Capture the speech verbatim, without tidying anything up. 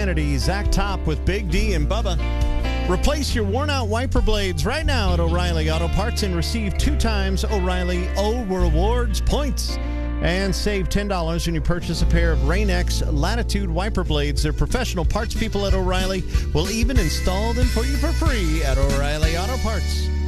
Insanity, Zach Top with Big D and Bubba. Replace your worn-out wiper blades right now at O'Reilly Auto Parts and receive two times O'Reilly O Rewards points. And save ten dollars when you purchase a pair of Rain-X Latitude wiper blades. Their professional parts people at O'Reilly will even install them for you for free at O'Reilly Auto Parts.